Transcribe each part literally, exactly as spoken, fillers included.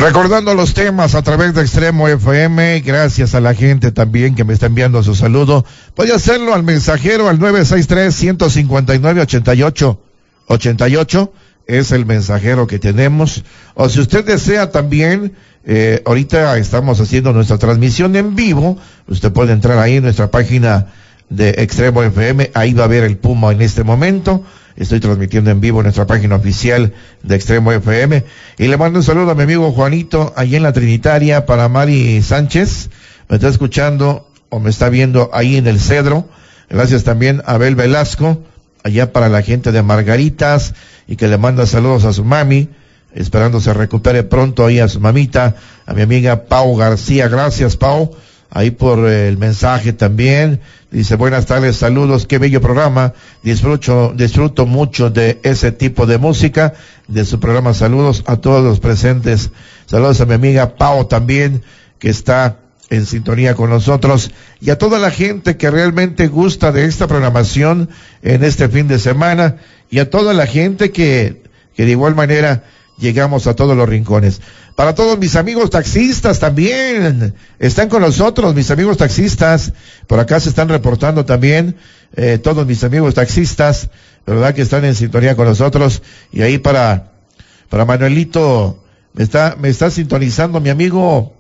Recordando los temas a través de Extremo F M, gracias a la gente también que me está enviando su saludo. Puede hacerlo al mensajero al nueve seis tres, uno cinco nueve, ocho ocho ocho ocho, es el mensajero que tenemos. O si usted desea también, eh, ahorita estamos haciendo nuestra transmisión en vivo, usted puede entrar ahí en nuestra página de Extremo F M, ahí va a ver el Puma en este momento. Estoy transmitiendo en vivo en nuestra página oficial de Extremo F M. Y le mando un saludo a mi amigo Juanito, allí en la Trinitaria, para Mari Sánchez. Me está escuchando o me está viendo ahí en el Cedro. Gracias también a Abel Velasco, allá para la gente de Margaritas, y que le manda saludos a su mami, esperando se recupere pronto ahí a su mamita, a mi amiga Pau García. Gracias, Pau, ahí por el mensaje también. Dice, buenas tardes, saludos, qué bello programa, disfruto, disfruto mucho de ese tipo de música, de su programa. Saludos a todos los presentes, saludos a mi amiga Pau también, que está en sintonía con nosotros, y a toda la gente que realmente gusta de esta programación en este fin de semana, y a toda la gente que, que de igual manera llegamos a todos los rincones. Para todos mis amigos taxistas también, están con nosotros mis amigos taxistas, por acá se están reportando también, eh, todos mis amigos taxistas, verdad que están en sintonía con nosotros. Y ahí para, para Manuelito, me está, me está sintonizando mi amigo,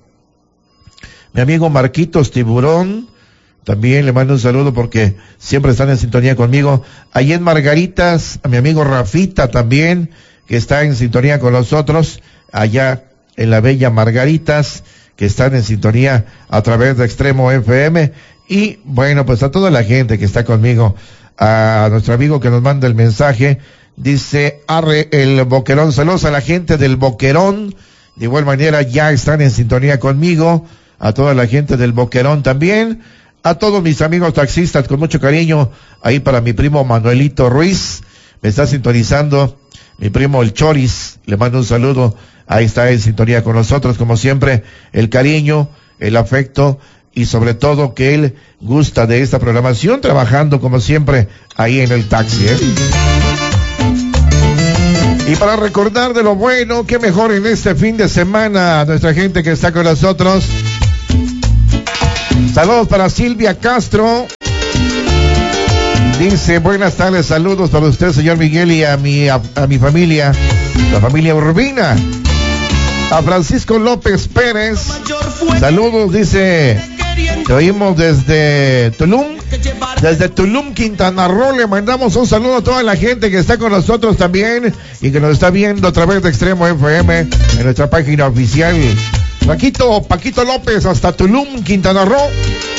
mi amigo Marquitos Tiburón, también le mando un saludo porque siempre están en sintonía conmigo. Ahí en Margaritas, a mi amigo Rafita también, que está en sintonía con nosotros, allá en la bella Margaritas, que están en sintonía a través de Extremo F M. Y bueno, pues a toda la gente que está conmigo, a nuestro amigo que nos manda el mensaje, dice, arre el Boquerón, saludos a la gente del Boquerón, de igual manera ya están en sintonía conmigo, a toda la gente del Boquerón también, a todos mis amigos taxistas con mucho cariño, ahí para mi primo Manuelito Ruiz, me está sintonizando, mi primo el Choris, le mando un saludo, ahí está en sintonía con nosotros, como siempre, el cariño, el afecto, y sobre todo que él gusta de esta programación, trabajando como siempre ahí en el taxi, ¿eh? Y para recordar de lo bueno, qué mejor en este fin de semana, a nuestra gente que está con nosotros. Saludos para Silvia Castro. Dice, buenas tardes, saludos para usted, señor Miguel, y a mi, a, a mi familia, la familia Urbina. A Francisco López Pérez, saludos, dice, te oímos desde Tulum, desde Tulum, Quintana Roo. Le mandamos un saludo a toda la gente que está con nosotros también y que nos está viendo a través de Extremo F M en nuestra página oficial. Paquito, Paquito López hasta Tulum, Quintana Roo.